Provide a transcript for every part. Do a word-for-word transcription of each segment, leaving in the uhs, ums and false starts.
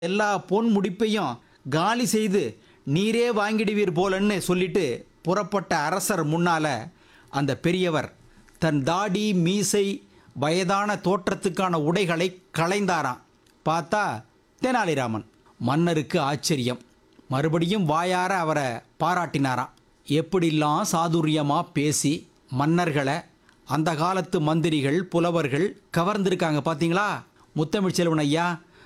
எல்லா பொன் முடிப்பையும் காலி செய்து நீரே வாங்கிடுவீர் போலன்னு சொல்லிட்டு புறப்பட்ட அரசர் முன்னால அந்த பெரியவர் தன் தாடி மீசை வயதான தோற்றத்துக்கான உடைகளை களைந்தாராம். பார்த்தா தெனாலிராமன். மன்னருக்கு ஆச்சரியம். மறுபடியும் வாயார அவரை பாராட்டினாராம். எப்படிலாம் சாதுரியமாக பேசி மன்னர்களை அந்த காலத்து மந்திரிகள் புலவர்கள் கவர்ந்திருக்காங்க பார்த்தீங்களா? முத்தமிழ் செல்வன் ஐயா,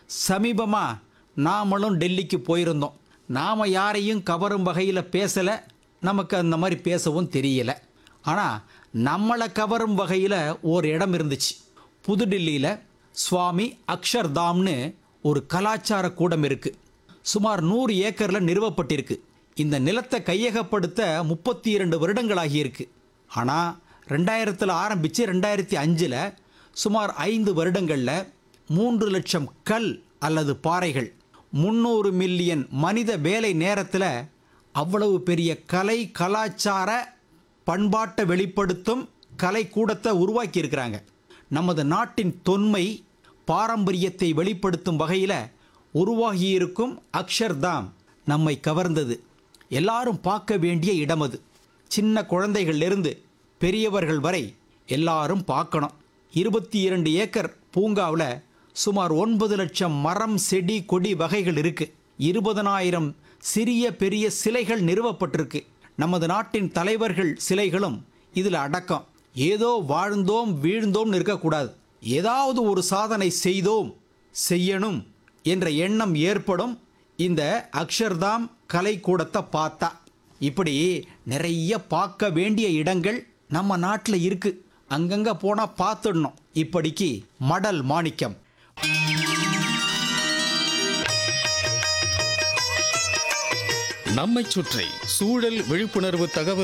சமீபமாக நாமளும் டெல்லிக்கு போயிருந்தோம். நாம் யாரையும் கவரும் வகையில் பேசலை, நமக்கு அந்த மாதிரி பேசவும் தெரியலை. ஆனால் நம்மளை கவரும் வகையில் ஒரு இடம் இருந்துச்சு. புதுடில்லியில் சுவாமி அக்ஷர்தாம்னு ஒரு கலாச்சார கூடம் இருக்குது. சுமார் நூறு ஏக்கரில் நிறுவப்பட்டிருக்கு. இந்த நிலத்தை கையகப்படுத்த முப்பத்தி இரண்டு வருடங்களாகியிருக்கு. ஆனால் ரெண்டாயிரத்தில் ஆரம்பித்து ரெண்டாயிரத்தி அஞ்சில் சுமார் ஐந்து வருடங்களில் மூன்று லட்சம் கல் அல்லது பாறைகள் முந்நூறு மில்லியன் மனித வேலை நேரத்தில் அவ்வளவு பெரிய கலை கலாச்சார பண்பாட்டை வெளிப்படுத்தும் கலை கூடத்தை உருவாக்கி இருக்கிறாங்க. நமது நாட்டின் தொன்மை பாரம்பரியத்தை வெளிப்படுத்தும் வகையில் உருவாகியிருக்கும் அக்ஷர்தாம் நம்மை கவர்ந்தது. எல்லாரும் பார்க்க வேண்டிய இடம் அது. சின்ன குழந்தைகளிலிருந்து பெரியவர்கள் வரை எல்லாரும் பார்க்கணும். இருபத்தி இரண்டு ஏக்கர் பூங்காவில் சுமார் ஒன்பது லட்சம் மரம் செடி கொடி வகைகள் இருக்கு. இருபதனாயிரம் சிறிய பெரிய சிலைகள் நிறுவப்பட்டிருக்கு. நமது நாட்டின் தலைவர்கள் சிலைகளும் இதில் அடக்கம். ஏதோ வாழ்ந்தோம் வீழ்ந்தோம்னு இருக்கக்கூடாது. ஏதாவது ஒரு சாதனை செய்தோம் செய்யணும் என்ற எண்ணம் ஏற்படும் இந்த அக்ஷர்தாம் கலைக்கூடத்தை பார்த்தா. இப்படி நிறைய பார்க்க வேண்டிய இடங்கள் நம்ம நாட்டில் இருக்கு. அங்கங்க போனால் பார்த்துடணும். இப்படிக்கு மடல் மாணிக்கம். நம்மைச் சுற்றி சூழல் விழிப்புணர்வு தகவல்